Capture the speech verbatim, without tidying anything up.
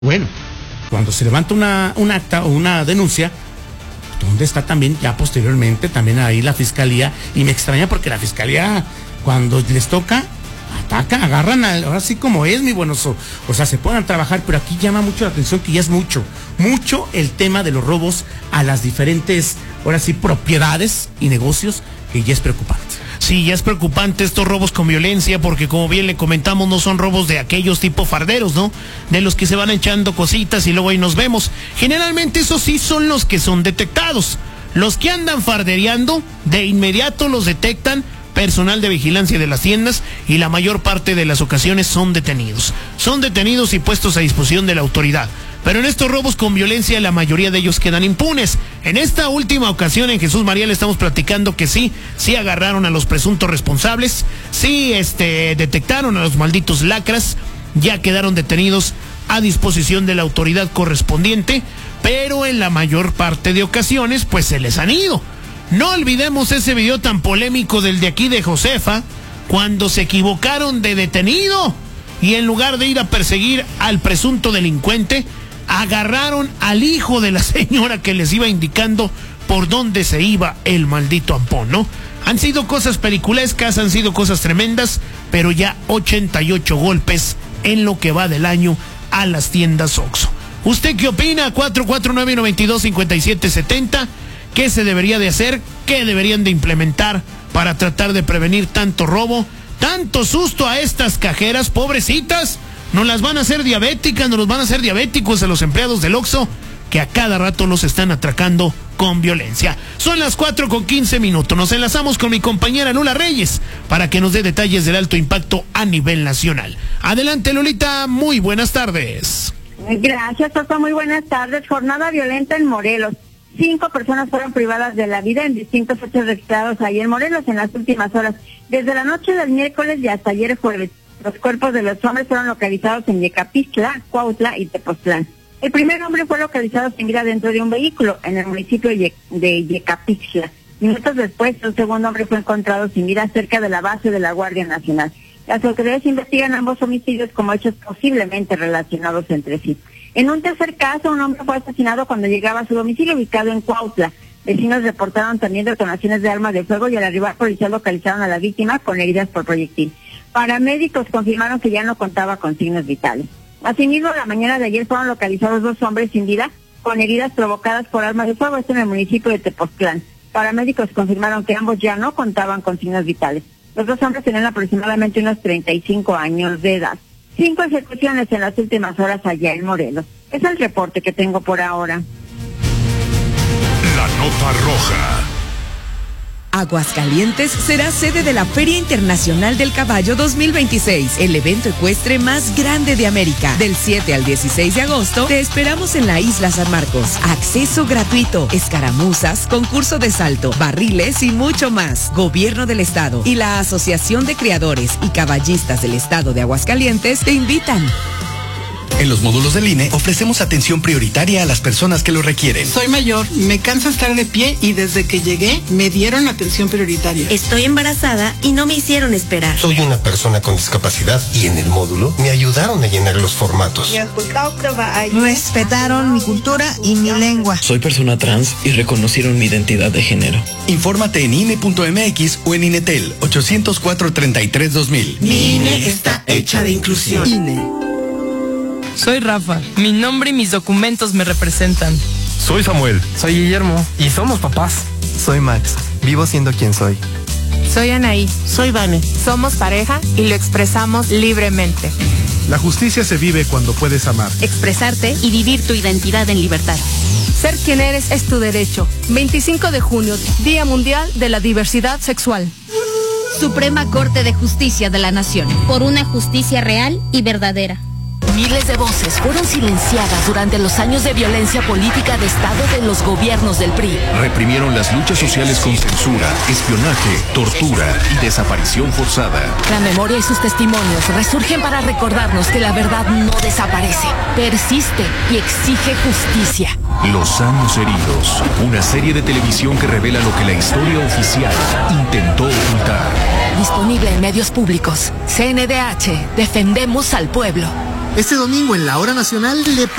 Bueno, cuando se levanta una, un acta o una denuncia, ¿dónde está también ya posteriormente también ahí la fiscalía? Y me extraña porque la fiscalía, cuando les toca, atacan, agarran, a, ahora sí como es, mi buenos, o, o sea, se ponen a trabajar, pero aquí llama mucho la atención que ya es mucho, mucho el tema de los robos a las diferentes, ahora sí, propiedades y negocios, que ya es preocupante. Sí, ya es preocupante estos robos con violencia, porque como bien le comentamos, no son robos de aquellos tipo farderos, ¿no? De los que se van echando cositas y luego ahí nos vemos. Generalmente esos sí son los que son detectados. Los que andan fardereando, de inmediato los detectan personal de vigilancia de las tiendas y la mayor parte de las ocasiones son detenidos. Son detenidos y puestos a disposición de la autoridad. Pero en estos robos con violencia la mayoría de ellos quedan impunes. En esta última ocasión en Jesús María le estamos platicando que sí, sí agarraron a los presuntos responsables, sí este, detectaron a los malditos lacras, ya quedaron detenidos a disposición de la autoridad correspondiente, pero en la mayor parte de ocasiones pues se les han ido. No olvidemos ese video tan polémico del de aquí de Josefa, cuando se equivocaron de detenido y en lugar de ir a perseguir al presunto delincuente, agarraron al hijo de la señora que les iba indicando por dónde se iba el maldito ampón, ¿no? Han sido cosas peliculescas, han sido cosas tremendas, pero ya ochenta y ocho golpes en lo que va del año a las tiendas Oxxo. ¿Usted qué opina? cuatro cuatro nueve, nueve dos, cinco siete siete cero. ¿Qué se debería de hacer? ¿Qué deberían de implementar para tratar de prevenir tanto robo, tanto susto a estas cajeras, pobrecitas? Nos las van a hacer diabéticas, nos los van a hacer diabéticos a los empleados del Oxxo, que a cada rato los están atracando con violencia. Son las cuatro con quince minutos. Nos enlazamos con mi compañera Lula Reyes para que nos dé detalles del alto impacto a nivel nacional. Adelante, Lolita, muy buenas tardes. Gracias, Toto, muy buenas tardes. Jornada violenta en Morelos. Cinco personas fueron privadas de la vida en distintos hechos registrados ahí en Morelos en las últimas horas. Desde la noche del miércoles y hasta ayer jueves. Los cuerpos de los hombres fueron localizados en Yecapixtla, Cuautla y Tepoztlán. El primer hombre fue localizado sin vida dentro de un vehículo en el municipio de Yecapixtla. Minutos después, un segundo hombre fue encontrado sin vida cerca de la base de la Guardia Nacional. Las autoridades investigan ambos homicidios como hechos posiblemente relacionados entre sí. En un tercer caso, un hombre fue asesinado cuando llegaba a su domicilio ubicado en Cuautla. Vecinos reportaron también detonaciones de armas de fuego y al arribar policial localizaron a la víctima con heridas por proyectil. Paramédicos confirmaron que ya no contaba con signos vitales. Asimismo, la mañana de ayer fueron localizados dos hombres sin vida con heridas provocadas por armas de fuego, esto en el municipio de Tepoztlán. Paramédicos confirmaron que ambos ya no contaban con signos vitales. Los dos hombres tenían aproximadamente unos treinta y cinco años de edad. Cinco ejecuciones en las últimas horas allá en Morelos. Es el reporte que tengo por ahora. La nota roja. Aguascalientes será sede de la Feria Internacional del Caballo dos mil veintiséis, el evento ecuestre más grande de América. Del siete al dieciséis de agosto, te esperamos en la Isla San Marcos. Acceso gratuito, escaramuzas, concurso de salto, barriles y mucho más. Gobierno del Estado y la Asociación de Criadores y Caballistas del Estado de Aguascalientes te invitan. En los módulos del I N E ofrecemos atención prioritaria a las personas que lo requieren. Soy mayor, me cansa estar de pie y desde que llegué me dieron atención prioritaria. Estoy embarazada y no me hicieron esperar. Soy una persona con discapacidad y en el módulo me ayudaron a llenar los formatos. Respetaron mi cultura y mi lengua. Soy persona trans y reconocieron mi identidad de género. Infórmate en I N E punto M X o en INETEL ochocientos cuatro, treinta y tres, dos mil. Mi I N E está hecha de inclusión. I N E. Soy Rafa, mi nombre y mis documentos me representan. Soy Samuel. Soy Guillermo y somos papás. Soy Max, vivo siendo quien soy. Soy Anaí. Soy Vane. Somos pareja y lo expresamos libremente. La justicia se vive cuando puedes amar, expresarte y vivir tu identidad en libertad. Ser quien eres es tu derecho. veinticinco de junio, Día Mundial de la Diversidad Sexual. Suprema Corte de Justicia de la Nación. Por una justicia real y verdadera. Miles de voces fueron silenciadas durante los años de violencia política de Estado de los gobiernos del P R I. Reprimieron las luchas sociales con censura, espionaje, tortura y desaparición forzada. La memoria y sus testimonios resurgen para recordarnos que la verdad no desaparece, persiste y exige justicia. Los años heridos, una serie de televisión que revela lo que la historia oficial intentó ocultar. Disponible en medios públicos. C N D H, defendemos al pueblo. Este domingo en la Hora Nacional le